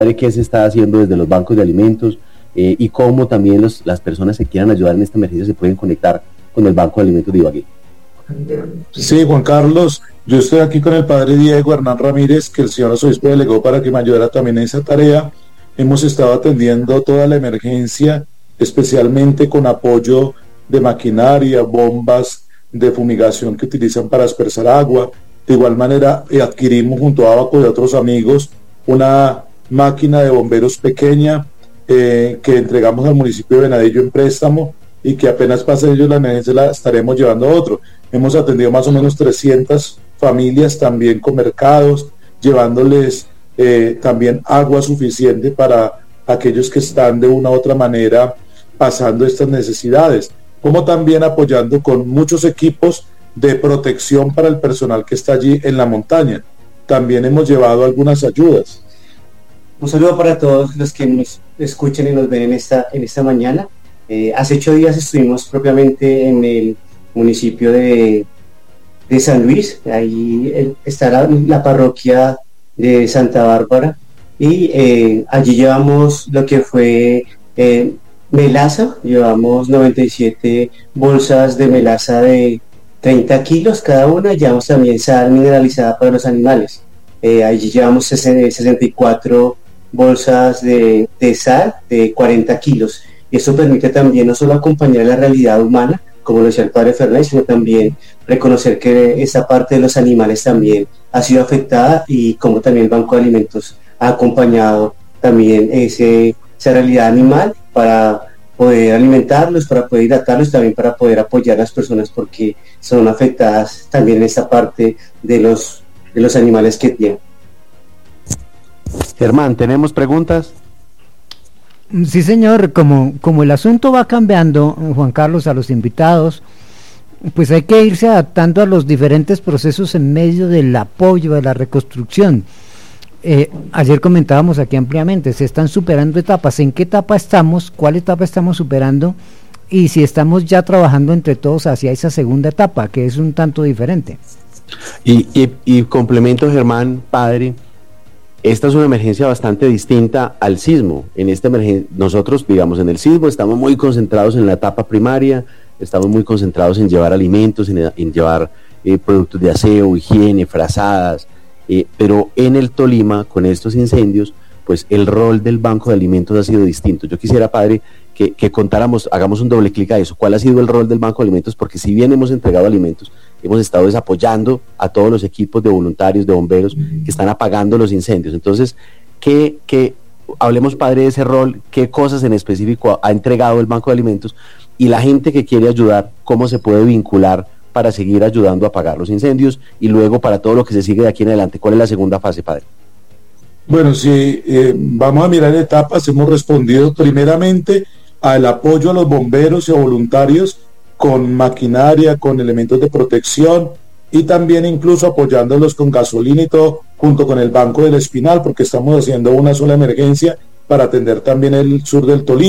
qué se está haciendo desde los bancos de alimentos y cómo también las personas que quieran ayudar en esta emergencia se pueden conectar con el Banco de Alimentos de Ibagué. Sí, Juan Carlos, yo estoy aquí con el padre Diego Hernán Ramírez, que el señor arzobispo delegó para que me ayudara también en esa tarea. Hemos estado atendiendo toda la emergencia, especialmente con apoyo de maquinaria, bombas de fumigación que utilizan para aspersar agua. De igual manera, adquirimos junto a Abaco y otros amigos una máquina de bomberos pequeña que entregamos al municipio de Venadillo en préstamo y que apenas pase ellos la emergencia la estaremos llevando a otro. Hemos atendido más o menos 300 familias también con mercados, llevándoles también agua suficiente para aquellos que están de una u otra manera pasando estas necesidades, como también apoyando con muchos equipos de protección para el personal que está allí en la montaña. También hemos llevado algunas ayudas. Un saludo para todos los que nos escuchan y nos ven en esta mañana. Hace 8 días estuvimos propiamente en el municipio de San Luis. Ahí está la parroquia de Santa Bárbara y allí llevamos lo que fue melaza. Llevamos 97 bolsas de melaza de 30 kilos cada una. Llevamos también sal mineralizada para los animales. Allí llevamos 64 bolsas de sal de 40 kilos. Y esto permite también no solo acompañar la realidad humana, como lo decía el padre Fernández, sino también reconocer que esta parte de los animales también ha sido afectada y como también el Banco de Alimentos ha acompañado también esa realidad animal para poder alimentarlos, para poder hidratarlos, también para poder apoyar a las personas porque son afectadas también en esta parte de los animales que tienen. Germán, ¿tenemos preguntas? Sí, señor, como el asunto va cambiando, Juan Carlos, a los invitados, pues hay que irse adaptando a los diferentes procesos en medio del apoyo, de la reconstrucción. Ayer comentábamos aquí ampliamente, se están superando etapas. ¿En qué etapa estamos? ¿Cuál etapa estamos superando? Y si estamos ya trabajando entre todos hacia esa segunda etapa, que es un tanto diferente. Y complemento, Germán, padre, esta es una emergencia bastante distinta al sismo. En esta emergencia, nosotros, digamos, en el sismo estamos muy concentrados en la etapa primaria, estamos muy concentrados en llevar alimentos, en llevar productos de aseo, higiene, frazadas, pero en el Tolima, con estos incendios, pues el rol del Banco de Alimentos ha sido distinto. Yo quisiera, padre, que contáramos, hagamos un doble clic a eso. ¿Cuál ha sido el rol del Banco de Alimentos? Porque si bien hemos entregado alimentos, hemos estado apoyando a todos los equipos de voluntarios, de bomberos, que están apagando los incendios. Entonces, hablemos, padre, de ese rol, qué cosas en específico ha entregado el Banco de Alimentos, y la gente que quiere ayudar, cómo se puede vincular para seguir ayudando a apagar los incendios, y luego para todo lo que se sigue de aquí en adelante. ¿Cuál es la segunda fase, padre? Bueno, sí, vamos a mirar etapas. Hemos respondido primeramente al apoyo a los bomberos y a voluntarios con maquinaria, con elementos de protección y también incluso apoyándolos con gasolina y todo, junto con el Banco del Espinal, porque estamos haciendo una sola emergencia para atender también el sur del Tolima.